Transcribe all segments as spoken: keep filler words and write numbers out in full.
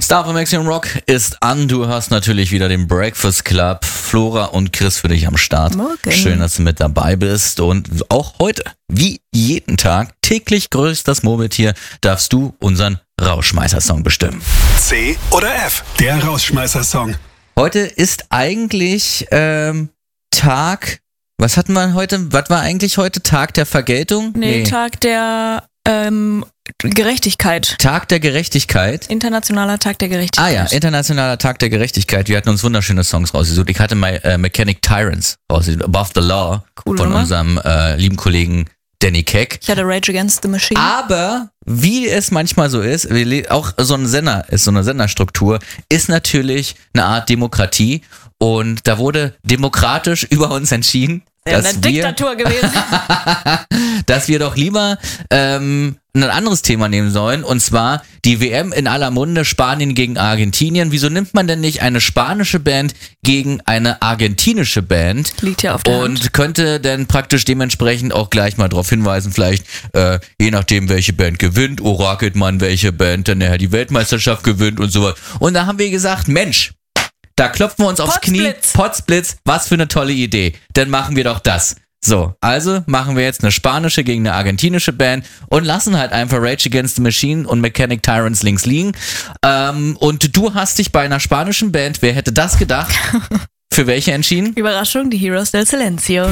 Star von Maximum Rock ist an. Du hast natürlich wieder den Breakfast Club. Flora und Chris für dich am Start. Morgen. Schön, dass du mit dabei bist. Und auch heute, wie jeden Tag, täglich grüßt das Murmeltier, darfst du unseren Rausschmeißer-Song bestimmen. C oder F, der Rausschmeißer-Song. Heute ist eigentlich ähm, Tag... Was hatten wir heute? Was war eigentlich heute? Tag der Vergeltung? Nee, nee. Tag der ähm, Gerechtigkeit. Tag der Gerechtigkeit? Internationaler Tag der Gerechtigkeit. Ah ja, Internationaler Tag der Gerechtigkeit. Wir hatten uns wunderschöne Songs rausgesucht. Ich hatte mal äh, Mechanic Tyrants rausgesucht, Above the Law, cool, von oder? unserem äh, lieben Kollegen Danny Keck. Ich hatte Rage Against the Machine. Aber wie es manchmal so ist, auch so ein Sender ist, so eine Senderstruktur, ist natürlich eine Art Demokratie. Und da wurde demokratisch über uns entschieden, ja, dass eine wir, Diktatur gewesen. dass wir doch lieber ähm, ein anderes Thema nehmen sollen. Und zwar die W M in aller Munde, Spanien gegen Argentinien. Wieso nimmt man denn nicht eine spanische Band gegen eine argentinische Band? Liegt ja auf der Und Hand. könnte dann praktisch dementsprechend auch gleich mal darauf hinweisen, vielleicht äh, je nachdem, welche Band gewinnt, orakelt man, welche Band dann nachher die Weltmeisterschaft gewinnt und so weiter. Und da haben wir gesagt, Mensch, da klopfen wir uns aufs Knie. Potzblitz, was für eine tolle Idee. Dann machen wir doch das. So, also machen wir jetzt eine spanische gegen eine argentinische Band und lassen halt einfach Rage Against the Machine und Mechanic Tyrants links liegen. Ähm, und du hast dich bei einer spanischen Band, wer hätte das gedacht, für welche entschieden? Überraschung, die Heroes del Silencio.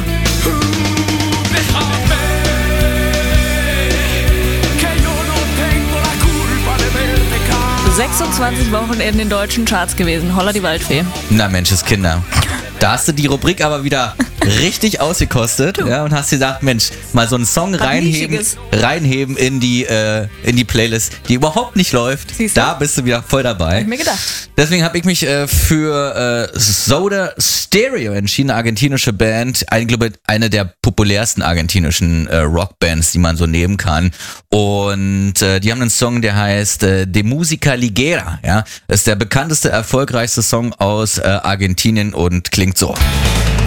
sechsundzwanzig Wochen in den deutschen Charts gewesen. Holla die Waldfee. Na Menscheskinder. Da hast du die Rubrik aber wieder richtig ausgekostet, ja, und hast dir gedacht, Mensch, mal so einen Song reinheben, reinheben in die äh, in die Playlist, die überhaupt nicht läuft. Siehst du? Da bist du wieder voll dabei. Hab ich mir gedacht. Deswegen habe ich mich äh, für äh, Soda Stereo entschieden, eine argentinische Band, ich glaube eine der populärsten argentinischen äh, Rockbands, die man so nehmen kann. Und äh, die haben einen Song, der heißt äh, De Música Ligera. Ja, ist der bekannteste, erfolgreichste Song aus äh, Argentinien und klingt so.